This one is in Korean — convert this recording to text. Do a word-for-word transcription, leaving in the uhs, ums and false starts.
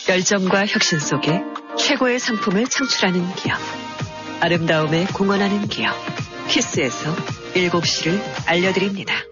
열정과 혁신 속에 최고의 상품을 창출하는 기업. 아름다움에 공헌하는 기업. 키스에서 일곱 시를 알려드립니다.